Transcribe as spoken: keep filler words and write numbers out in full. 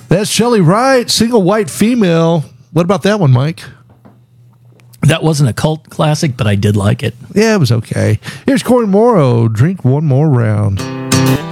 That's Shelley Wright, Single White Female. What about that one, Mike? That wasn't a cult classic, but I did like it. Yeah, it was okay. Here's Corey Morrow, Drink One More Round.